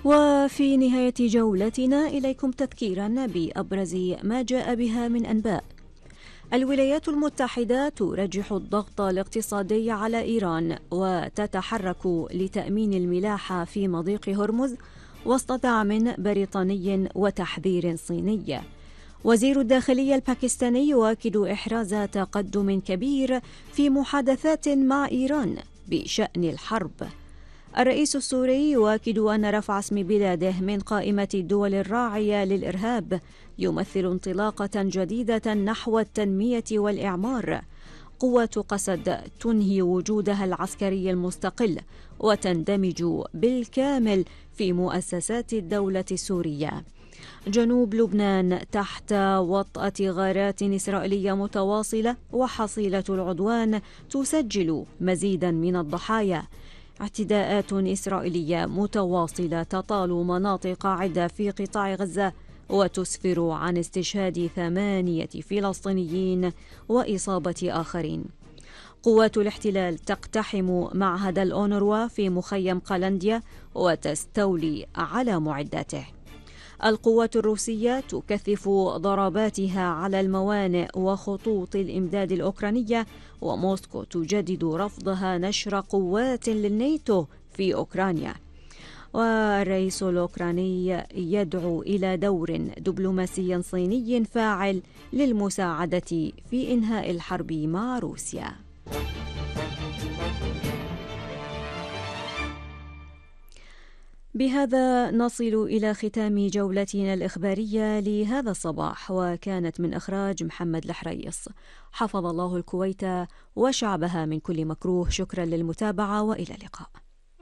وفي نهاية جولتنا إليكم تذكيرا بأبرز ما جاء بها من أنباء. الولايات المتحدة ترجح الضغط الاقتصادي على إيران وتتحرك لتأمين الملاحة في مضيق هرمز وسط دعم بريطاني وتحذير صيني. وزير الداخلية الباكستاني يؤكد إحراز تقدم كبير في محادثات مع إيران بشأن الحرب. الرئيس السوري يؤكد أن رفع اسم بلاده من قائمة الدول الراعية للإرهاب يمثل انطلاقة جديدة نحو التنمية والإعمار. قوات قسد تنهي وجودها العسكري المستقل وتندمج بالكامل في مؤسسات الدولة السورية. جنوب لبنان تحت وطأة غارات إسرائيلية متواصلة وحصيلة العدوان تسجل مزيدا من الضحايا. اعتداءات إسرائيلية متواصلة تطال مناطق عدة في قطاع غزة وتسفر عن استشهاد 8 فلسطينيين وإصابة آخرين. قوات الاحتلال تقتحم معهد الأونروا في مخيم قلنديا وتستولي على معداته. القوات الروسية تكثف ضرباتها على الموانئ وخطوط الإمداد الأوكرانية، وموسكو تجدد رفضها نشر قوات للناتو في أوكرانيا. والرئيس الأوكراني يدعو إلى دور دبلوماسي صيني فاعل للمساعدة في إنهاء الحرب مع روسيا. بهذا نصل إلى ختام جولتنا الإخبارية لهذا الصباح، وكانت من إخراج محمد الحريص. حفظ الله الكويت وشعبها من كل مكروه. شكرا للمتابعة وإلى اللقاء.